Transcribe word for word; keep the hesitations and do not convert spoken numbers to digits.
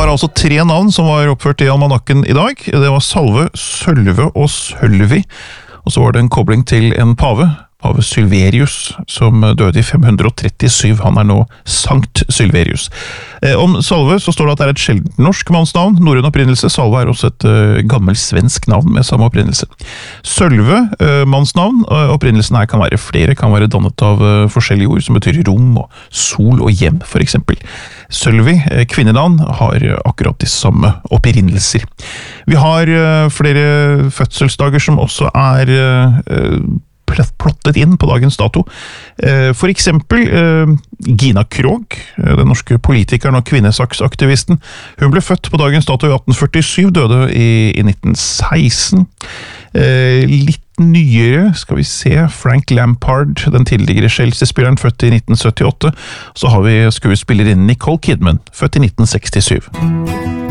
var altså tre navn som var oppført i almanakken i dag. Det var Salve, Sølve og Sølvi. Og så var det en kobling til en pave, pave Sylverius, som døde i fem hundre trettisju. Han er nå Sankt Sylverius. Eh, om Salve så står det at det er et sjeldent norsk mannsnavn, norrøn opprinnelse. Salve er også et uh, gammelt svensk navn med samme opprinnelse. Sølve, uh, mannsnavn, uh, opprinnelsen her kan være flere, kan være dannet av uh, forskjellige ord som betyr rom og sol og hjem, for eksempel. Sølvi, uh, kvinnenavn, har uh, akkurat de samme opprinnelser. Vi har uh, flere fødselsdager som også er uh, plottet inn på dagens dato. For eksempel Gina Krog, den norske politikeren og kvinnesaksaktivisten. Hun ble født på dagens dato i atten førtisju, døde i, i nitten seksten. Litt nyere, skal vi se, Frank Lampard, den tidligere Chelsea-spilleren, født i nitten syttiåtte. Så har vi skuespillerinnen Nicole Kidman, født i nitten sekstisju.